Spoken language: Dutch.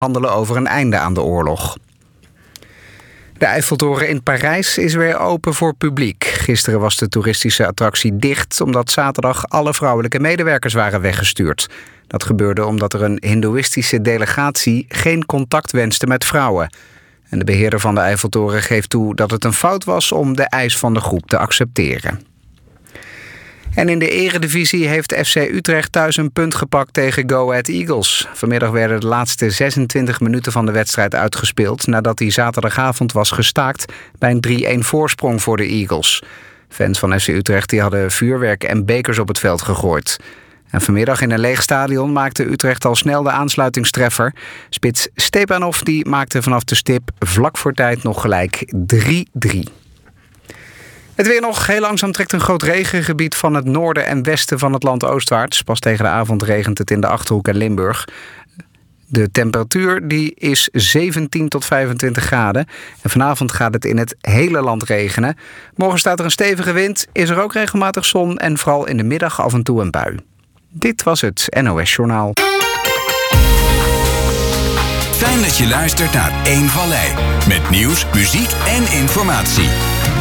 handelen over een einde aan de oorlog. De Eiffeltoren in Parijs is weer open voor publiek. Gisteren was de toeristische attractie dicht omdat zaterdag alle vrouwelijke medewerkers waren weggestuurd. Dat gebeurde omdat er een hindoeïstische delegatie geen contact wenste met vrouwen. En de beheerder van de Eiffeltoren geeft toe dat het een fout was om de eis van de groep te accepteren. En in de eredivisie heeft FC Utrecht thuis een punt gepakt tegen Go Ahead Eagles. Vanmiddag werden de laatste 26 minuten van de wedstrijd uitgespeeld nadat die zaterdagavond was gestaakt bij een 3-1 voorsprong voor de Eagles. Fans van FC Utrecht die hadden vuurwerk en bekers op het veld gegooid. En vanmiddag in een leeg stadion maakte Utrecht al snel de aansluitingstreffer. Spits Stepanov die maakte vanaf de stip vlak voor tijd nog gelijk 3-3. Het weer nog. Heel langzaam trekt een groot regengebied van het noorden en westen van het land oostwaarts. Pas tegen de avond regent het in de Achterhoek en Limburg. De temperatuur die is 17 tot 25 graden. En vanavond gaat het in het hele land regenen. Morgen staat er een stevige wind, is er ook regelmatig zon en vooral in de middag af en toe een bui. Dit was het NOS Journaal. Fijn dat je luistert naar 1 Vallei. Met nieuws, muziek en informatie.